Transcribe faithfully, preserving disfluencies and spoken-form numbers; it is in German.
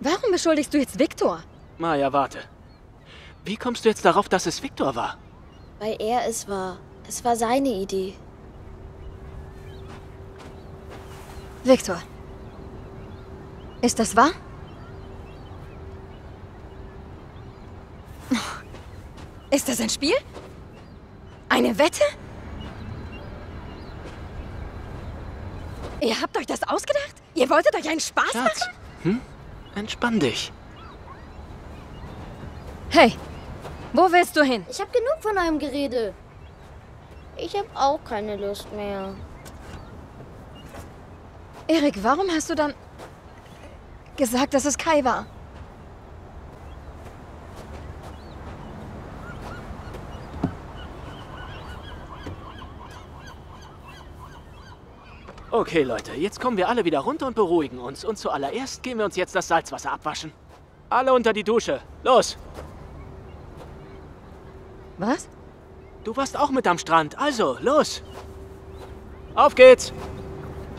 Warum beschuldigst du jetzt Viktor? Maya, warte. Wie kommst du jetzt darauf, dass es Viktor war? Weil er es war. Es war seine Idee. Viktor. Ist das wahr? Ist das ein Spiel? Eine Wette? Ihr habt euch das ausgedacht? Ihr wolltet euch einen Spaß Schatz, machen? hm? Entspann dich. Hey, wo willst du hin? Ich habe genug von eurem Gerede. Ich habe auch keine Lust mehr. Erik, warum hast du dann gesagt, dass es Kai war? Okay, Leute, jetzt kommen wir alle wieder runter und beruhigen uns. Und zuallererst gehen wir uns jetzt das Salzwasser abwaschen. Alle unter die Dusche. Los! Was? Du warst auch mit am Strand, also, los! Auf geht's!